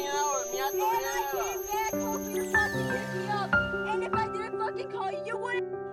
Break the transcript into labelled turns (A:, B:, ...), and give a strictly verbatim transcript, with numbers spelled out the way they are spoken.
A: out. Me out
B: And I came back home for your fucking hit me up. And if I didn't fucking call you, you wouldn't.